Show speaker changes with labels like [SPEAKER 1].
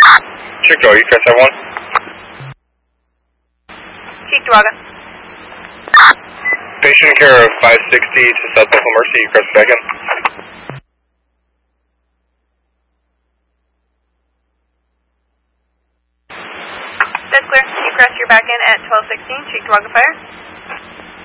[SPEAKER 1] Cheektowaga, you cross that one?
[SPEAKER 2] Cheektowaga.
[SPEAKER 1] Patient care of 560 to South Buffalo Mercy, you cross back in.
[SPEAKER 2] That's clear. You cross your back in at 1216, Cheektowaga Fire.